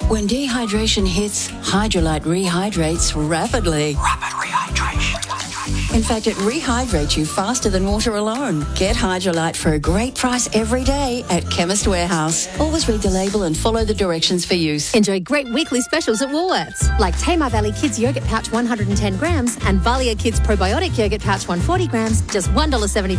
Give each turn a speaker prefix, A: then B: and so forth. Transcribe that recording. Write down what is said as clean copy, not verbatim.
A: When dehydration hits, Hydrolite rehydrates rapidly.
B: Rapid rehydration.
A: In fact, it rehydrates you faster than water alone. Get Hydrolite for a great price every day at Chemist Warehouse. Always read the label and follow the directions for use.
C: Enjoy great weekly specials at Woolworths, like Tamar Valley Kids Yogurt Pouch 110 grams and Valia Kids Probiotic Yogurt Pouch 140 grams, just $1.75